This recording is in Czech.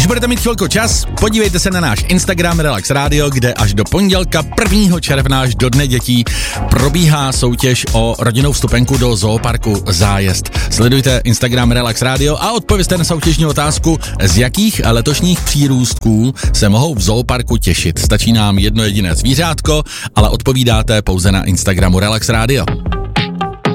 budete mít chvilku čas, podívejte se na náš Instagram Relax Radio, kde až do pondělka 1. června až do Dne dětí probíhá soutěž o rodinnou vstupenku do zooparku Zájezd. Sledujte Instagram Relax Radio a odpovězte na soutěžní otázku, z jakých letošních přírůstků se mohou v zooparku těšit. Stačí nám jedno jediné zvířátko, ale odpovídáte pouze na Instagramu Relax Radio.